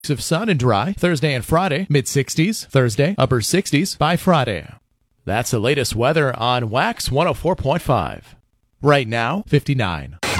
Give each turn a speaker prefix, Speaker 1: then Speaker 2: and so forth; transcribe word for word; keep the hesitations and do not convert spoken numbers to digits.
Speaker 1: of sun and dry. Thursday and Friday, mid-sixties. Thursday, upper sixties by Friday. That's the latest weather on Wax one oh four point five. Right now, fifty-nine.